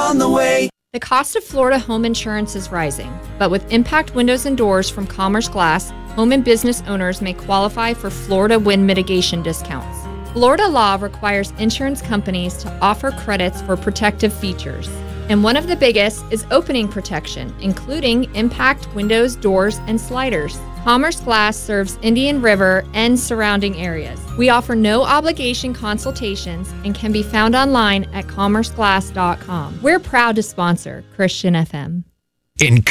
on the way. The cost of Florida home insurance is rising, but with Impact Windows and Doors from Commerce Glass, home and business owners may qualify for Florida wind mitigation discounts. Florida law requires insurance companies to offer credits for protective features, and one of the biggest is opening protection, including Impact Windows, Doors, and Sliders. Commerce Glass serves Indian River and surrounding areas. We offer no obligation consultations and can be found online at commerceglass.com. We're proud to sponsor Christian FM.